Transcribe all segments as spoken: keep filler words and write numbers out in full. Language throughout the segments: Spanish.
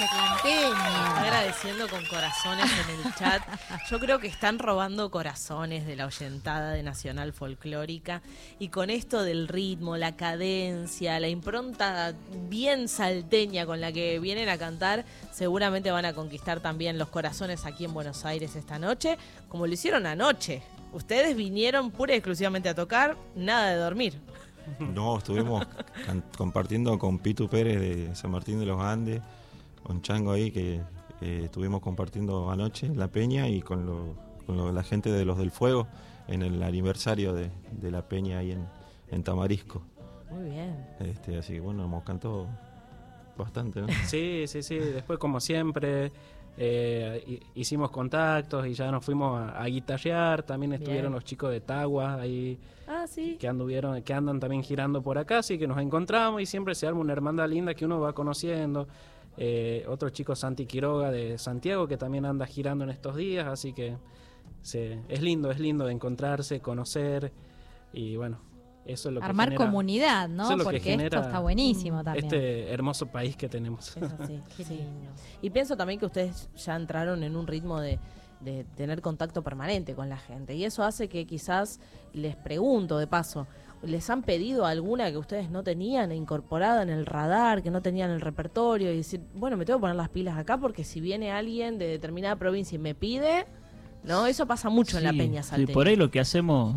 chaclanteño. Agradeciendo con corazones en el chat. Yo creo que están robando corazones de la oyentada de Nacional Folclórica. Y con esto del ritmo, la cadencia, la impronta bien salteña con la que vienen a cantar, seguramente van a conquistar también los corazones aquí en Buenos Aires esta noche, como lo hicieron anoche. Ustedes vinieron pura y exclusivamente a tocar, nada de dormir. No, estuvimos can- compartiendo con Pitu Pérez de San Martín de los Andes, con Chango ahí, que eh, estuvimos compartiendo anoche en La Peña, y con, lo, con lo, la gente de los del Fuego en el aniversario de, de La Peña ahí en, en Tamarisco. Muy bien. Este, así que bueno, hemos cantado bastante, ¿no? Sí, sí, sí. Después, como siempre, eh, hicimos contactos y ya nos fuimos a, a guitarrear. También estuvieron Bien. los chicos de Tagua ahí, Ah, sí. que anduvieron, que andan también girando por acá, así que nos encontramos y siempre se arma una hermandad linda que uno va conociendo. Eh, otro chico, Santi Quiroga de Santiago, que también anda girando en estos días, así que se, es lindo, es lindo de encontrarse, conocer y bueno, eso es lo que Armar genera, comunidad, ¿no? eso es lo que Porque genera esto está buenísimo también. este hermoso país que tenemos. Es así, Qué sí. lindo. Y pienso también que ustedes ya entraron en un ritmo de, de tener contacto permanente con la gente. Y eso hace que quizás, les pregunto de paso, ¿les han pedido alguna que ustedes no tenían incorporada en el radar, que no tenían en el repertorio? Y decir, bueno, me tengo que poner las pilas acá porque si viene alguien de determinada provincia y me pide, ¿no? Eso pasa mucho en la Sí, Peña sí, Salteña. por ahí lo que hacemos,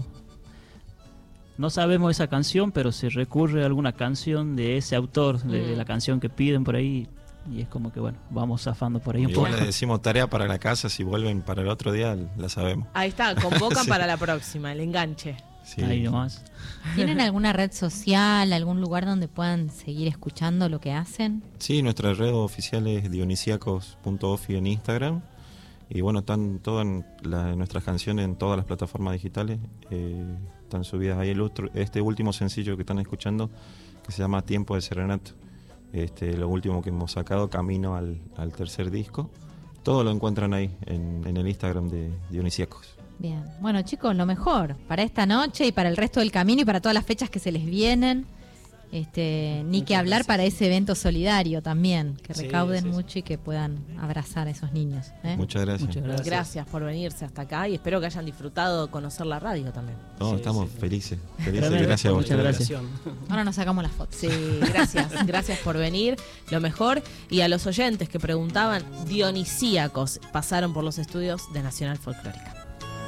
no sabemos esa canción, pero se recurre a alguna canción de ese autor, de Mm. la canción que piden por ahí, y es como que bueno, vamos zafando por ahí un Igual poco. les decimos tarea para la casa, si vuelven para el otro día la sabemos. Ahí está, convocan Sí. para la próxima, el enganche. Sí. Ahí nomás. ¿Tienen alguna red social, algún lugar donde puedan seguir escuchando lo que hacen? Sí, nuestra red oficial es dionisiacos punto ofi en Instagram. Y bueno, están todas la, nuestras canciones en todas las plataformas digitales. Eh, están subidas ahí. El otro, este último sencillo que están escuchando, que se llama Tiempo de Serenato. Este, lo último que hemos sacado, camino al, al tercer disco. Todo lo encuentran ahí en, en el Instagram de Dionisiacos. Bien. Bueno, chicos, lo mejor para esta noche y para el resto del camino y para todas las fechas que se les vienen. Este, ni Muchas que hablar gracias. para ese evento solidario también, que Sí, recauden sí, sí. mucho y que puedan abrazar a esos niños. ¿eh? Muchas gracias. Muchas gracias. Gracias por venirse hasta acá y espero que hayan disfrutado conocer la radio también. No, Sí, estamos sí. felices. Felices, Tremendo. gracias a Muchas ustedes. gracias. Ahora nos sacamos las fotos. Sí, gracias, gracias por venir, lo mejor. Y a los oyentes que preguntaban, Dionisíacos pasaron por los estudios de Nacional Folclórica.